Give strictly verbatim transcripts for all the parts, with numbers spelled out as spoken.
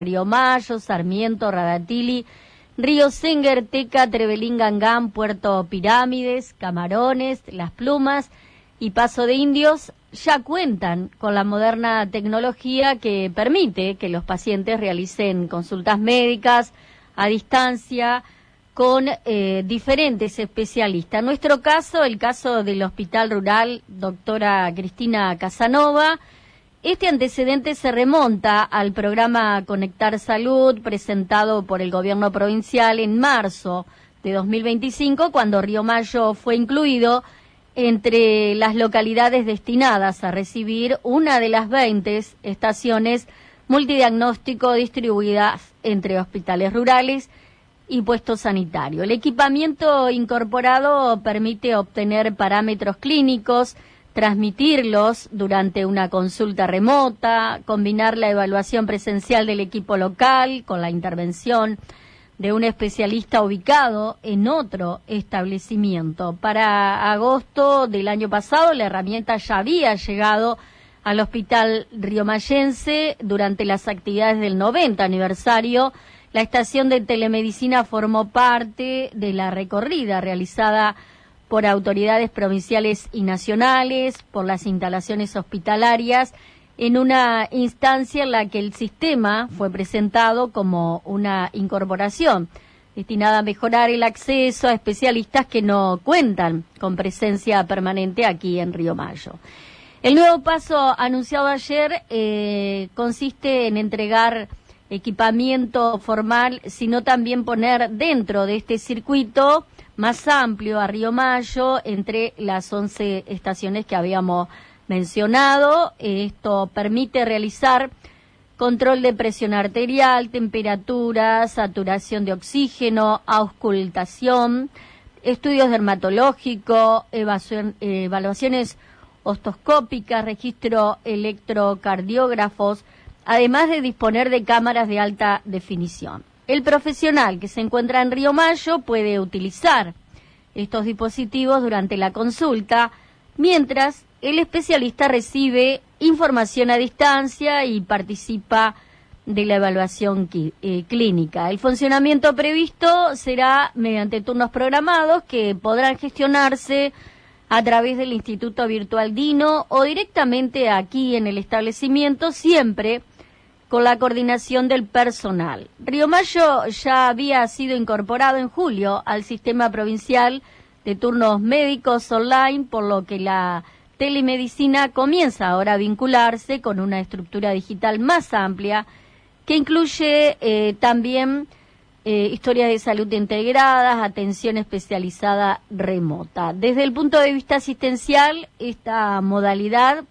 Río Mayo, Sarmiento, Radatili, Río Senguer, Teca, Trevelín, Gangán, Puerto Pirámides, Camarones, Las Plumas y Paso de Indios ya cuentan con la moderna tecnología que permite que los pacientes realicen consultas médicas a distancia con eh, diferentes especialistas. En nuestro caso, el caso del Hospital Rural Doctora Cristina Casanova. Este antecedente se remonta al programa Conectar Salud, presentado por el gobierno provincial en marzo de dos mil veinticinco, cuando Río Mayo fue incluido entre las localidades destinadas a recibir una de las veinte estaciones multidiagnóstico distribuidas entre hospitales rurales y puestos sanitarios. El equipamiento incorporado permite obtener parámetros clínicos, transmitirlos durante una consulta remota, combinar la evaluación presencial del equipo local con la intervención de un especialista ubicado en otro establecimiento. Para agosto del año pasado, la herramienta ya había llegado al Hospital Riomayense. Durante las actividades del noventa aniversario, la estación de telemedicina formó parte de la recorrida realizada por autoridades provinciales y nacionales, por las instalaciones hospitalarias, en una instancia en la que el sistema fue presentado como una incorporación destinada a mejorar el acceso a especialistas que no cuentan con presencia permanente aquí en Río Mayo. El nuevo paso anunciado ayer eh, consiste en entregar equipamiento formal, sino también poner dentro de este circuito más amplio a Río Mayo, entre las once estaciones que habíamos mencionado. Esto permite realizar control de presión arterial, temperatura, saturación de oxígeno, auscultación, estudios dermatológicos, evaluación, evaluaciones ostoscópicas, registro electrocardiógrafos, además de disponer de cámaras de alta definición. El profesional que se encuentra en Río Mayo puede utilizar estos dispositivos durante la consulta, mientras el especialista recibe información a distancia y participa de la evaluación eh, clínica. El funcionamiento previsto será mediante turnos programados que podrán gestionarse a través del Instituto Virtual Dino o directamente aquí en el establecimiento, siempre con la coordinación del personal. Río Mayo ya había sido incorporado en julio al sistema provincial de turnos médicos online, por lo que la telemedicina comienza ahora a vincularse con una estructura digital más amplia que incluye eh, también eh, historias de salud integradas, atención especializada remota. Desde el punto de vista asistencial, esta modalidad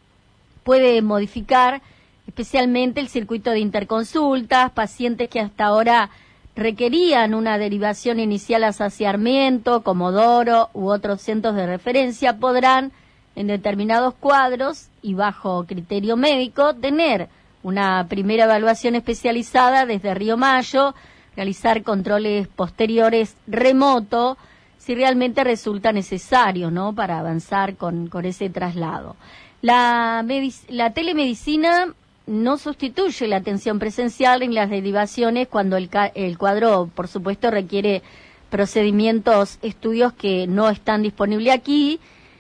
puede modificar especialmente el circuito de interconsultas. Pacientes que hasta ahora requerían una derivación inicial a Sarmiento, Comodoro u otros centros de referencia podrán, en determinados cuadros y bajo criterio médico, tener una primera evaluación especializada desde Río Mayo, realizar controles posteriores remoto si realmente resulta necesario, ¿no?, para avanzar con, con ese traslado. La, la telemedicina no sustituye la atención presencial en las derivaciones cuando el, el cuadro, por supuesto, requiere procedimientos, estudios que no están disponibles aquí.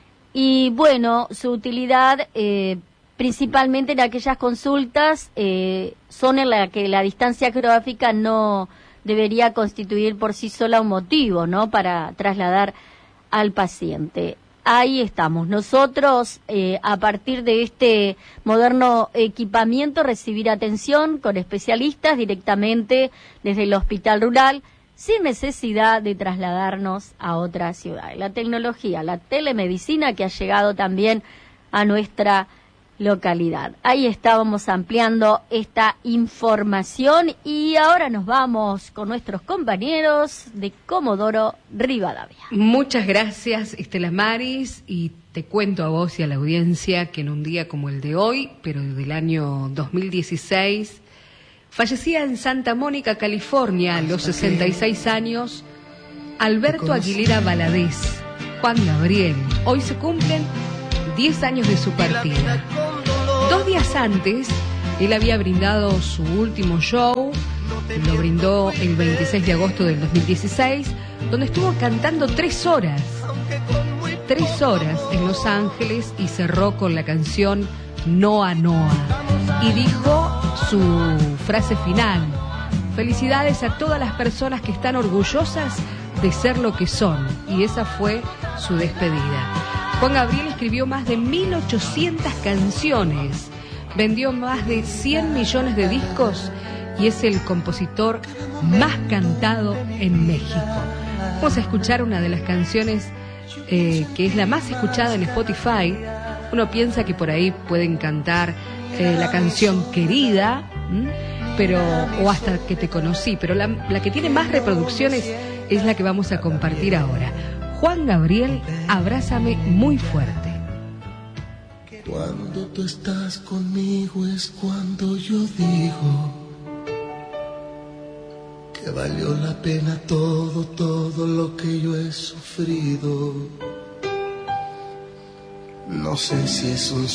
Y bueno, su utilidad eh, principalmente en aquellas consultas eh, son en la que la distancia geográfica no debería constituir por sí sola un motivo, ¿no?, para trasladar al paciente. Ahí estamos. Nosotros, eh, a partir de este moderno equipamiento, recibir atención con especialistas directamente desde el Hospital Rural, sin necesidad de trasladarnos a otra ciudad. La tecnología, la telemedicina que ha llegado también a nuestra localidad. Ahí estábamos ampliando esta información y ahora nos vamos con nuestros compañeros de Comodoro Rivadavia. Muchas gracias, Estela Maris, y te cuento a vos y a la audiencia que en un día como el de hoy, pero del año dos mil dieciséis, fallecía en Santa Mónica, California, a los sesenta y seis años, Alberto Aguilera Valadez, Juan Gabriel. Hoy se cumplen diez años de su partida. Dos días antes Él había brindado su último show, lo brindó el veintiséis de agosto del dos mil dieciséis, donde estuvo cantando tres horas, tres horas en Los Ángeles, y cerró con la canción Noa Noa. Y dijo su frase final: felicidades a todas las personas que están orgullosas de ser lo que son. Y esa fue su despedida. Juan Gabriel escribió más de mil ochocientas canciones, vendió más de cien millones de discos y es el compositor más cantado en México. Vamos a escuchar una de las canciones eh, que es la más escuchada en Spotify. Uno piensa que por ahí pueden cantar eh, la canción Querida, ¿m? pero o hasta Que te conocí, pero la, la que tiene más reproducciones es la que vamos a compartir ahora. Juan Gabriel, Abrázame muy fuerte. Cuando tú estás conmigo es cuando yo digo que valió la pena todo, todo lo que yo he sufrido. No sé si es un